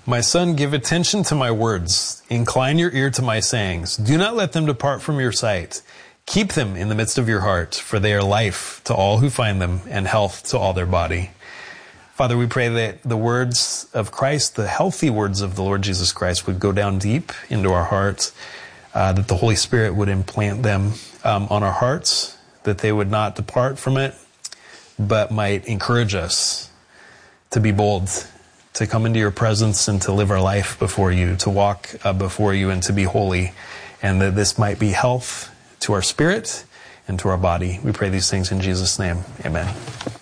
My son, give attention to my words. Incline your ear to my sayings. Do not let them depart from your sight. Keep them in the midst of your heart, for they are life to all who find them and health to all their body. Father, we pray that the words of Christ, the healthy words of the Lord Jesus Christ, would go down deep into our hearts, that the Holy Spirit would implant them on our hearts, that they would not depart from it, but might encourage us to be bold, to come into your presence and to live our life before you, to walk before you and to be holy, and that this might be health to our spirit and to our body. We pray these things in Jesus' name. Amen.